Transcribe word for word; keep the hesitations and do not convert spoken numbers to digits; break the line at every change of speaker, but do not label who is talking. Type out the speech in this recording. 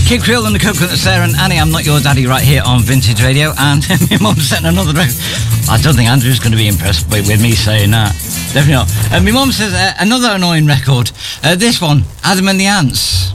Kid Creole and the Coconut, Sarah and Annie, I'm Not Your Daddy, right here on Vintage Radio. And my mum sent another record. I don't think Andrew's going to be impressed with, with me saying that. Definitely not. Uh, my mum says uh, another annoying record. Uh, this one, Adam and the Ants.